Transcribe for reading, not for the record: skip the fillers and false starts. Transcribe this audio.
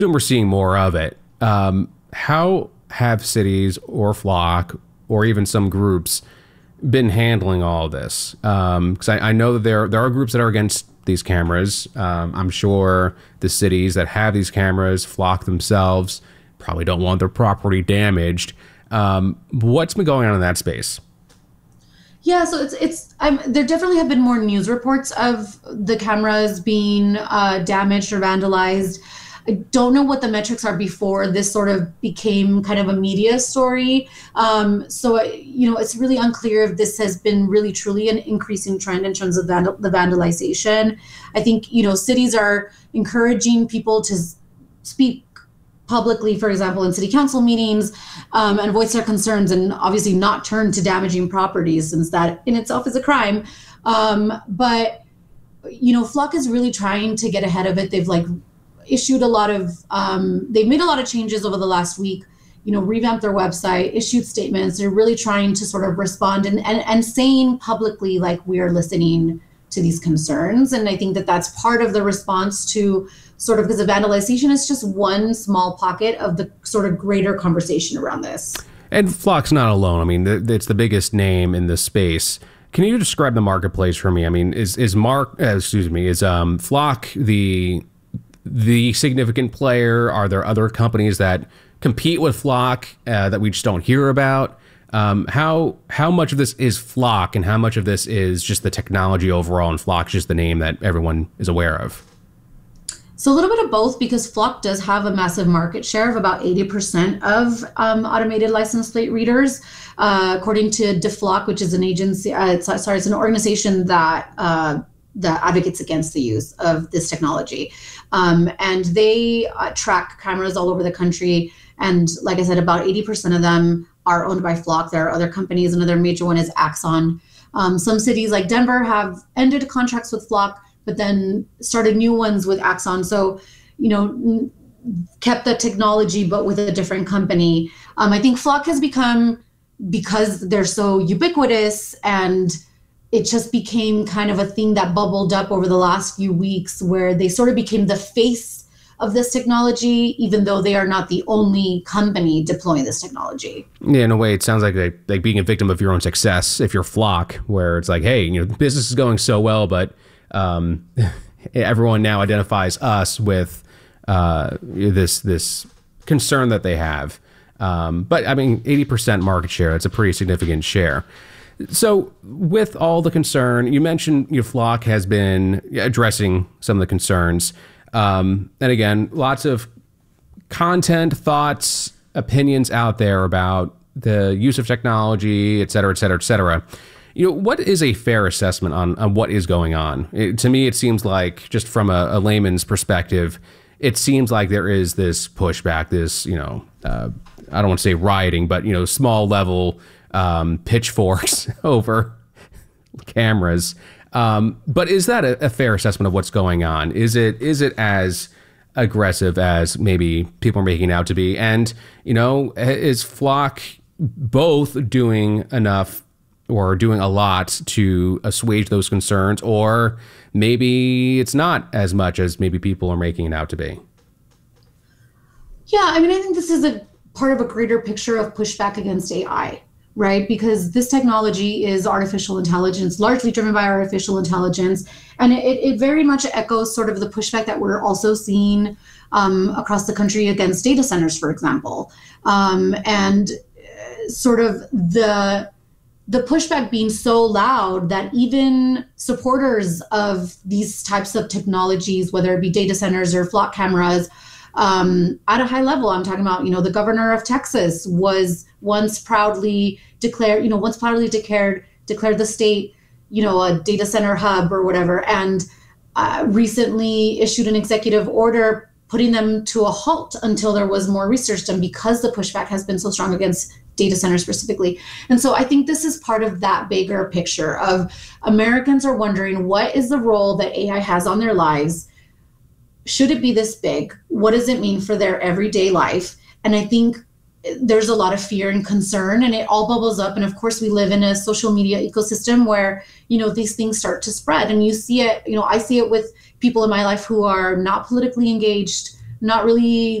we're seeing more of it. How have cities or Flock or even some groups been handling all of this? Because I know that there are groups that are against these cameras. I'm sure the cities that have these cameras, Flock themselves, probably don't want their property damaged. What's been going on in that space? Yeah, so there definitely have been more news reports of the cameras being damaged or vandalized. I don't know what the metrics are before this sort of became kind of a media story. It's really unclear if this has been really truly an increasing trend in terms of the vandalization. I think, cities are encouraging people to speak publicly, for example, in city council meetings, and voice their concerns, and obviously not turn to damaging properties, since that in itself is a crime. But Flock is really trying to get ahead of it. They've issued a lot of, they've made a lot of changes over the last week, revamped their website, issued statements. They're really trying to sort of respond and saying publicly, we are listening to these concerns. And I think that that's part of the response to sort of, because the vandalization is just one small pocket of the sort of greater conversation around this. And Flock's not alone. I mean, it's the biggest name in this space. Can you describe the marketplace for me? I mean, is Flock the significant player? Are there other companies that compete with Flock that we just don't hear about? How much of this is Flock, and how much of this is just the technology overall, and Flock's just the name that everyone is aware of? So a little bit of both, because Flock does have a massive market share of about 80% of automated license plate readers, according to DeFlock, which is an agency. It's an organization that advocates against the use of this technology. And they track cameras all over the country. And like I said, about 80% of them are owned by Flock. There are other companies. Another major one is Axon. Some cities like Denver have ended contracts with Flock, but then started new ones with Axon. So, kept the technology, but with a different company. I think Flock has become, because they're so ubiquitous, and it just became kind of a thing that bubbled up over the last few weeks, where they sort of became the face of this technology, even though they are not the only company deploying this technology. Yeah, in a way, it sounds like being a victim of your own success if you're Flock, where it's like, hey, the business is going so well, but everyone now identifies us with this concern that they have. But I mean, 80% market share, it's a pretty significant share. So with all the concern, you mentioned Flock has been addressing some of the concerns. And again, lots of content, thoughts, opinions out there about the use of technology, et cetera, et cetera, et cetera. What is a fair assessment on what is going on? To me, it seems like, just from a layman's perspective, it seems like there is this pushback, this, I don't want to say rioting, but, small level pitchforks over cameras. But is that a fair assessment of what's going on? Is it as aggressive as maybe people are making it out to be? And, is Flock both doing enough or doing a lot to assuage those concerns, or maybe it's not as much as maybe people are making it out to be? Yeah, I mean, I think this is a part of a greater picture of pushback against AI, right? Because this technology is artificial intelligence, largely driven by artificial intelligence. And it very much echoes sort of the pushback that we're also seeing across the country against data centers, for example. And sort of the pushback being so loud that even supporters of these types of technologies, whether it be data centers or Flock cameras, at a high level, I'm talking about, the governor of Texas was once proudly declared the state, a data center hub or whatever, and recently issued an executive order putting them to a halt until there was more research done, because the pushback has been so strong against data centers specifically. And so I think this is part of that bigger picture of Americans are wondering, what is the role that AI has on their lives? Should it be this big? What does it mean for their everyday life? And I think there's a lot of fear and concern, and it all bubbles up. And of course, we live in a social media ecosystem where, these things start to spread. And you see it, I see it with people in my life who are not politically engaged, not really